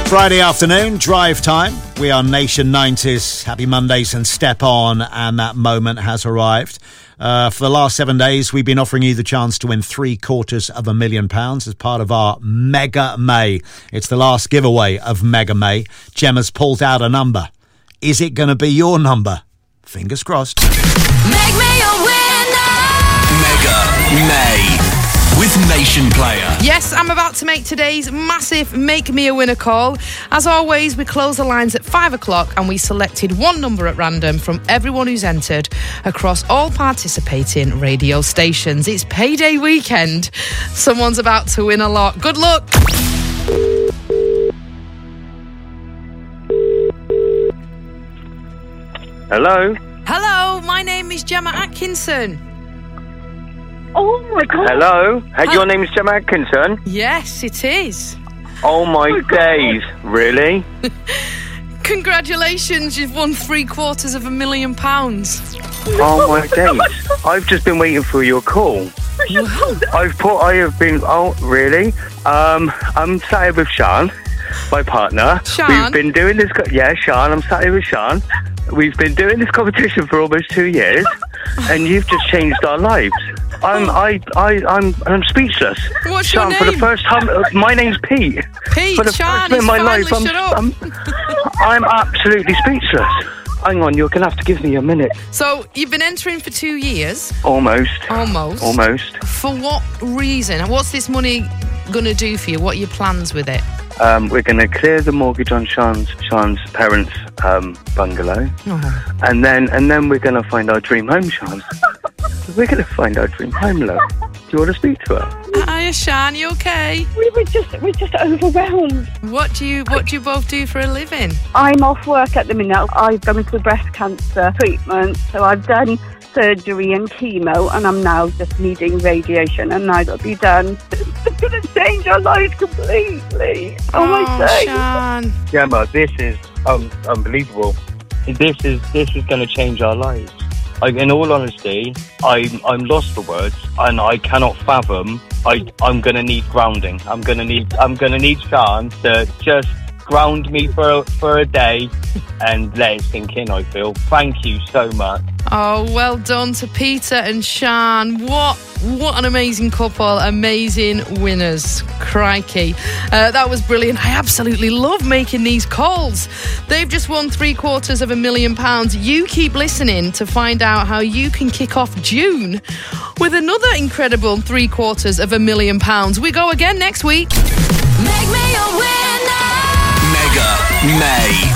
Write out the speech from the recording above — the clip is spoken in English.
Friday afternoon, drive time. We are Nation 90s. Happy Mondays and step on, and that moment has arrived. For the last 7 days, we've been offering you the chance to win £750,000 as part of our Mega May. It's the last giveaway of Mega May. Gemma's pulled out a number. Is it going to be your number? Fingers crossed. Make me a winner! Mega May with Nation Player. Yes, I'm about to make today's massive Make Me a Winner call. As always, we close the lines at 5 o'clock and we selected one number at random from everyone who's entered across all participating radio stations. It's payday weekend. Someone's about to win a lot. Good luck. Hello? Hello, my name is Gemma Atkinson. Oh my God. Hello? Your name is Gemma Atkinson? Yes, it is. Oh my days. Really? Congratulations, you've won £750,000. Oh my days. I've just been waiting for your call. Oh, really? I'm sat here with Sean, my partner. Sean? We've been doing this... Sean, I'm sat here with Sean. We've been doing this competition for almost 2 years, and you've just changed our lives. I'm speechless. What's Sean, your for name? the first time, my name's Pete. Pete, for the Sean, first time in my finally, life, shut up. I'm absolutely speechless. Hang on, you're going to have to give me a minute. So, you've been entering for 2 years? Almost. For what reason? And what's this money going to do for you? What are your plans with it? We're going to clear the mortgage on Sean's parents' bungalow, and then we're going to find our dream home, Sean. We're going to find our dream home, love. Do you want to speak to her? Hiya, Sean. You okay? We're just overwhelmed. What do you both do for a living? I'm off work at the minute. I've gone into breast cancer treatment, so I've done surgery and chemo, and I'm now just needing radiation, and now that'll be done. It's going to change our lives completely. Oh my God. Sean. Gemma, this is unbelievable. This is going to change our lives. In all honesty, I'm lost for words, and I cannot fathom. I'm going to need grounding. I'm going to need Sean to just ground me for a day and let it sink in, I feel. Thank you so much. Oh, well done to Peter and Sean. What an amazing couple, amazing winners. Crikey. That was brilliant. I absolutely love making these calls. They've just won £750,000. You keep listening to find out how you can kick off June with another incredible £750,000. We go again next week. Make me a winner! Mega May.